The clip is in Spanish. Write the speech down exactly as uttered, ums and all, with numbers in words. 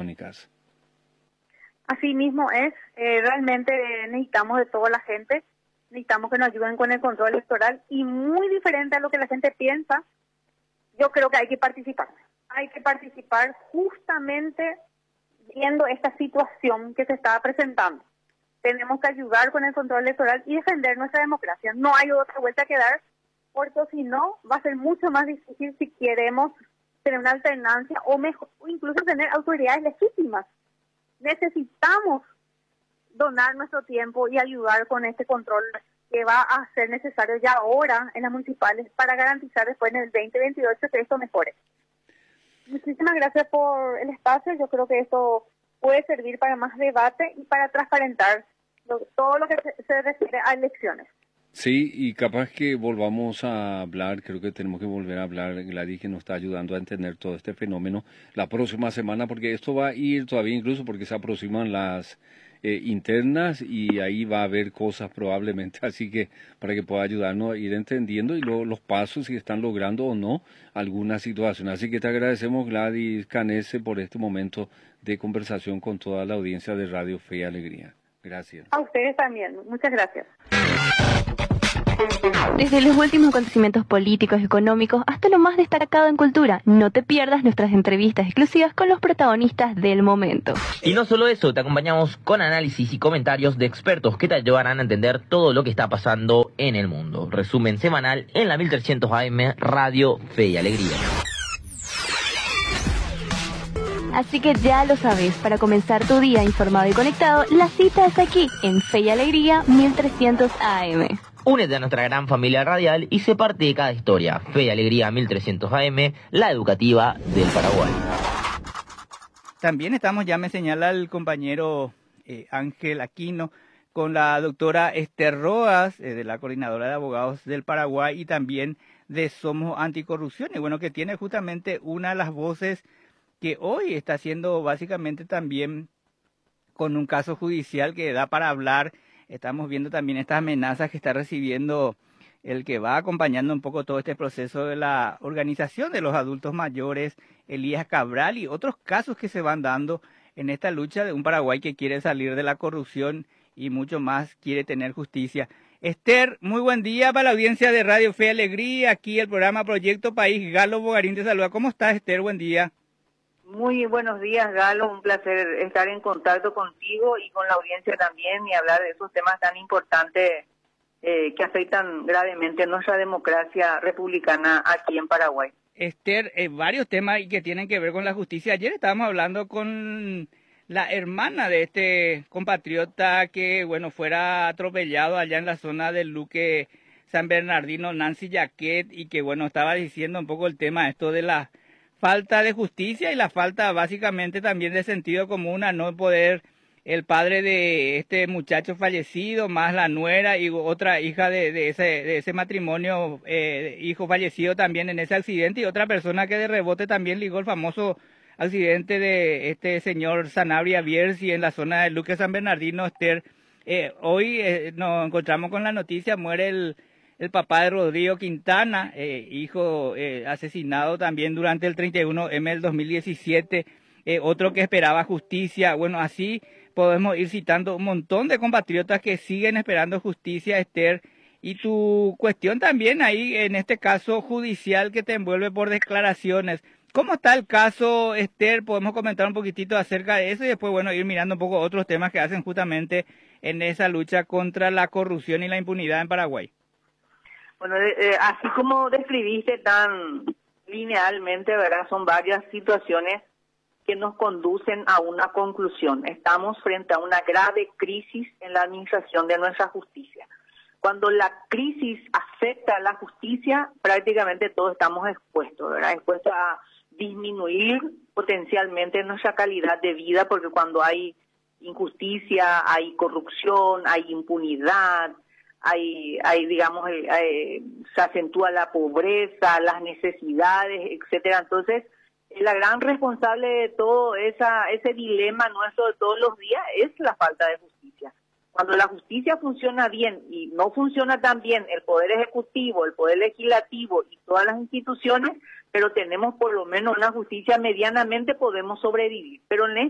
electrónicas. Así mismo es, eh, realmente necesitamos de toda la gente, necesitamos que nos ayuden con el control electoral y muy diferente a lo que la gente piensa, yo creo que hay que participar. Hay que participar justamente viendo esta situación que se está presentando. Tenemos que ayudar con el control electoral y defender nuestra democracia. No hay otra vuelta que dar, porque si no va a ser mucho más difícil si queremos tener una alternancia o mejor, o incluso tener autoridades legítimas. Necesitamos donar nuestro tiempo y ayudar con este control que va a ser necesario ya ahora en las municipales para garantizar después en el veinte veintiocho que esto mejore. Muchísimas gracias por el espacio. Yo creo que esto puede servir para más debate y para transparentar lo, todo lo que se, se refiere a elecciones. Sí, y capaz que volvamos a hablar, creo que tenemos que volver a hablar, Gladys, que nos está ayudando a entender todo este fenómeno la próxima semana, porque esto va a ir todavía incluso porque se aproximan las eh, internas y ahí va a haber cosas probablemente, así que para que pueda ayudarnos a ir entendiendo y luego los pasos si están logrando o no alguna situación. Así que te agradecemos, Gladys Canese, por este momento de conversación con toda la audiencia de Radio Fe y Alegría. Gracias. A ustedes también. Muchas gracias. Desde los últimos acontecimientos políticos y económicos hasta lo más destacado en cultura, no te pierdas nuestras entrevistas exclusivas con los protagonistas del momento. Y no solo eso, te acompañamos con análisis y comentarios de expertos que te ayudarán a entender todo lo que está pasando en el mundo. Resumen semanal en la mil trescientos A M Radio Fe y Alegría. Así que ya lo sabes, para comenzar tu día informado y conectado, la cita es aquí, en Fe y Alegría mil trescientos A M. Únete a nuestra gran familia radial y sé parte de cada historia. Fe y Alegría mil trescientos A M, la educativa del Paraguay. También estamos, ya me señala el compañero eh, Ángel Aquino, con la doctora Esther Roas, eh, de la Coordinadora de Abogados del Paraguay y también de Somos Anticorrupción. Y bueno, que tiene justamente una de las voces que hoy está haciendo básicamente también con un caso judicial que da para hablar. Estamos viendo también estas amenazas que está recibiendo el que va acompañando un poco todo este proceso de la organización de los adultos mayores, Elías Cabral, y otros casos que se van dando en esta lucha de un Paraguay que quiere salir de la corrupción y mucho más quiere tener justicia. Esther, muy buen día para la audiencia de Radio Fe y Alegría, aquí el programa Proyecto País. Galo Bogarín te saluda. ¿Cómo estás, Esther? Buen día. Muy buenos días, Galo, un placer estar en contacto contigo y con la audiencia también y hablar de esos temas tan importantes eh, que afectan gravemente nuestra democracia republicana aquí en Paraguay. Esther, eh, varios temas que tienen que ver con la justicia. Ayer estábamos hablando con la hermana de este compatriota que, bueno, fuera atropellado allá en la zona del Luque San Bernardino, Nancy Jaquet, y que, bueno, estaba diciendo un poco el tema esto de la falta de justicia y la falta básicamente también de sentido común a no poder el padre de este muchacho fallecido, más la nuera y otra hija de, de, ese, de ese matrimonio, eh, hijo fallecido también en ese accidente, y otra persona que de rebote también ligó el famoso accidente de este señor Sanabria Bierzi en la zona de Luque San Bernardino. Esther, eh, hoy eh, nos encontramos con la noticia, muere el el papá de Rodrigo Quintana, eh, hijo eh, asesinado también durante el treinta y uno eme del dos mil diecisiete, eh, otro que esperaba justicia. Bueno, así podemos ir citando un montón de compatriotas que siguen esperando justicia, Esther. Y tu cuestión también ahí, en este caso judicial que te envuelve por declaraciones. ¿Cómo está el caso, Esther? Podemos comentar un poquitito acerca de eso y después, bueno, ir mirando un poco otros temas que hacen justamente en esa lucha contra la corrupción y la impunidad en Paraguay. Bueno, eh, así como describiste tan linealmente, ¿verdad? Son varias situaciones que nos conducen a una conclusión. Estamos frente a una grave crisis en la administración de nuestra justicia. Cuando la crisis afecta a la justicia, prácticamente todos estamos expuestos, ¿verdad? Expuestos a disminuir potencialmente nuestra calidad de vida, porque cuando hay injusticia, hay corrupción, hay impunidad, hay, hay digamos, hay, se acentúa la pobreza, las necesidades, etcétera. Entonces, la gran responsable de todo esa, ese dilema nuestro de todos los días es la falta de justicia. Cuando la justicia funciona bien y no funciona tan bien el Poder Ejecutivo, el Poder Legislativo y todas las instituciones, pero tenemos por lo menos una justicia medianamente, podemos sobrevivir. Pero en